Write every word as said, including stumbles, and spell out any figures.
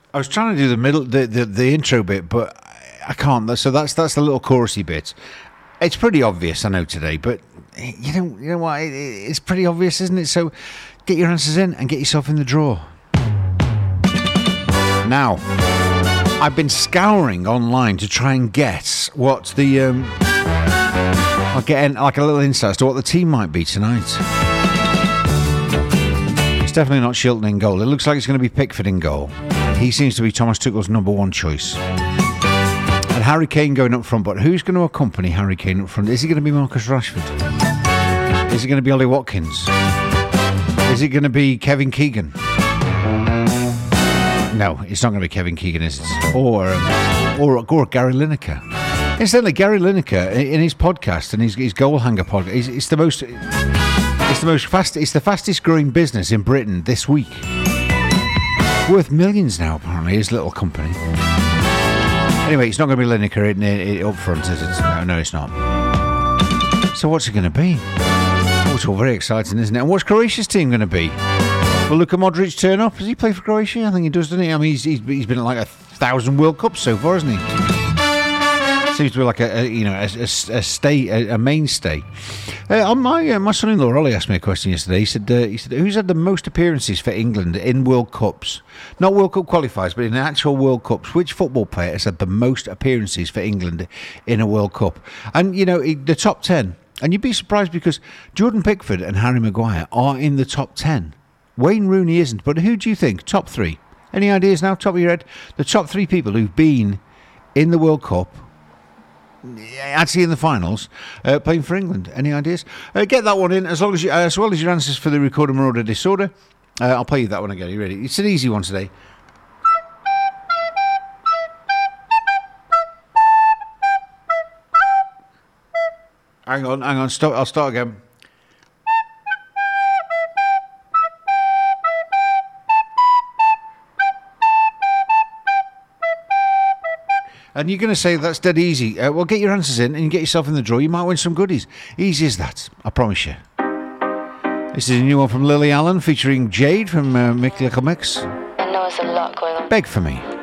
I was trying to do the middle, the, the, the intro bit, but I can't. So that's that's the little chorusy bit. It's pretty obvious, I know today, but you know, you know what? It, it's pretty obvious, isn't it? So get your answers in and get yourself in the draw. Now, I've been scouring online to try and guess what the. Um, I'll get in, like a little insight as to what the team might be tonight. It's definitely not Shilton in goal. It looks like it's going to be Pickford in goal. He seems to be Thomas Tuchel's number one choice. And Harry Kane going up front, but who's going to accompany Harry Kane up front? Is he going to be Marcus Rashford? Is it going to be Ollie Watkins? Is it going to be Kevin Keegan? No, it's not going to be Kevin Keegan, is it? Or, um, or, or Gary Lineker. Incidentally, Gary Lineker in his podcast and his, his goal hanger podcast, it's, it's the most, it's the most fast, it's the fastest growing business in Britain this week. Worth millions now, apparently, his little company. Anyway, it's not going to be Lineker in, in, up front, is it? No, no, it's not. So what's it going to be? Oh, it's all very exciting, isn't it? And what's Croatia's team going to be? Will Luka Modric turn up? Does he play for Croatia? I think he does, doesn't he? I mean, he's, he's, he's been at like a thousand World Cups so far, hasn't he? Seems to be like a, a you know a, a, a stay a, a mainstay. Uh, on my uh, my son-in-law Ollie asked me a question yesterday. He said uh, he said who's had the most appearances for England in World Cups, not World Cup qualifiers, but in actual World Cups. Which football player has had the most appearances for England in a World Cup? And you know the top ten. And you'd be surprised because Jordan Pickford and Harry Maguire are in the top ten. Wayne Rooney isn't. But who do you think? Top three. Any ideas now? Top of your head? The top three people who've been in the World Cup. Actually, in the finals, uh, playing for England. Any ideas? Uh, get that one in as long as you, uh, as well as your answers for the Recorder Marauder Disorder. Uh, I'll play you that one again. Are you ready? It's an easy one today. Hang on, hang on. Stop. I'll start again. And you're going to say that's dead easy. Uh, well, get your answers in and you get yourself in the draw. You might win some goodies. Easy as that, I promise you. This is a new one from Lily Allen featuring Jade from uh, Mick Little Mix. I know there's a lot going on. Beg for Me.